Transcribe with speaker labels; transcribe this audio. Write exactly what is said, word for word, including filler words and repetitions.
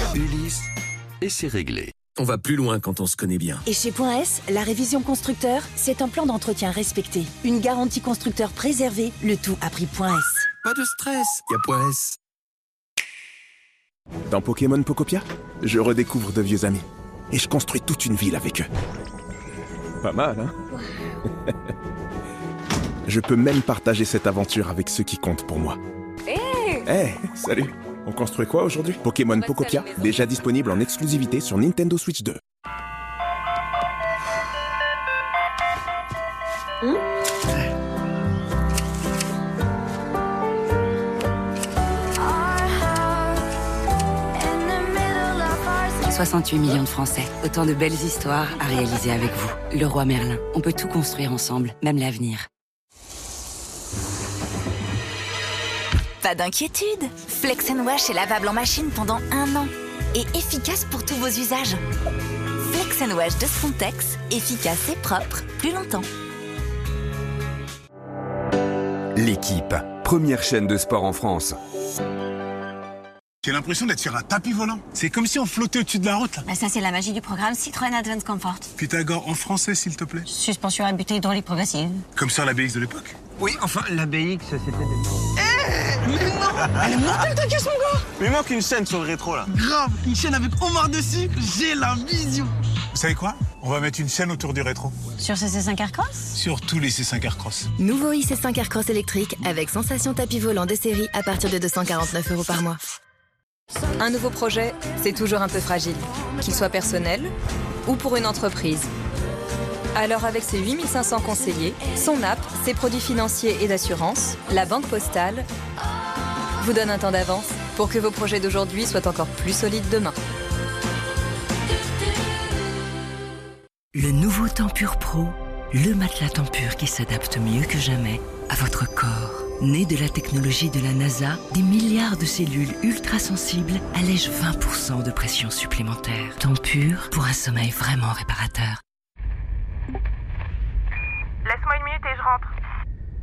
Speaker 1: Ulysse, et c'est réglé.
Speaker 2: On va plus loin quand on se connaît bien.
Speaker 3: Et chez Point S, la révision constructeur, c'est un plan d'entretien respecté. Une garantie constructeur préservée, le tout à prix Point S.
Speaker 2: Pas de stress, y a Point S.
Speaker 4: Dans Pokémon Pocopia, je redécouvre de vieux amis. Et je construis toute une ville avec eux. Pas mal, hein? Wow. Je peux même partager cette aventure avec ceux qui comptent pour moi.
Speaker 5: Hé hey
Speaker 4: hey, salut! On construit quoi aujourd'hui? Pokémon Pocopia, déjà disponible en exclusivité sur Nintendo Switch deux.
Speaker 5: Mmh.
Speaker 6: soixante-huit millions de Français. Autant de belles histoires à réaliser avec vous. Le Roi Merlin. On peut tout construire ensemble, même l'avenir.
Speaker 7: Pas d'inquiétude. Flex and Wash est lavable en machine pendant un an. Et efficace pour tous vos usages. Flex and Wash de Frontex. Efficace et propre. Plus longtemps.
Speaker 8: L'équipe. Première chaîne de sport en France.
Speaker 9: J'ai l'impression d'être sur un tapis volant. C'est comme si on flottait au-dessus de la route. Là.
Speaker 10: Bah ça, c'est la magie du programme Citroën Advance Comfort.
Speaker 9: Pythagore en français, s'il te plaît.
Speaker 10: Suspension à butée hydraulique progressive.
Speaker 9: Comme sur la B X de l'époque.
Speaker 11: Oui, enfin, la B X, c'était des...
Speaker 9: Eh Mais non Elle est mortelle ta caisse, mon gars.
Speaker 11: Mais il manque une chaîne sur le rétro, là.
Speaker 9: Grave, une chaîne avec Omar dessus. J'ai la vision. Vous savez quoi? On va mettre une chaîne autour du rétro.
Speaker 10: Sur ce C cinq Aircross?
Speaker 9: Sur tous les C cinq Aircross.
Speaker 12: Nouveau i C cinq Aircross électrique avec sensation tapis volant de série à partir de deux cent quarante-neuf euros par mois.
Speaker 13: Un nouveau projet, c'est toujours un peu fragile, qu'il soit personnel ou pour une entreprise. Alors avec ses huit mille cinq cents conseillers, son app, ses produits financiers et d'assurance, la Banque Postale vous donne un temps d'avance pour que vos projets d'aujourd'hui soient encore plus solides demain.
Speaker 14: Le nouveau Tempur Pro, le matelas Tempur qui s'adapte mieux que jamais à votre corps. Né de la technologie de la NASA, des milliards de cellules ultra-sensibles allègent vingt pour cent de pression supplémentaire. Tempur pour un sommeil vraiment réparateur.
Speaker 15: Laisse-moi une minute et je rentre.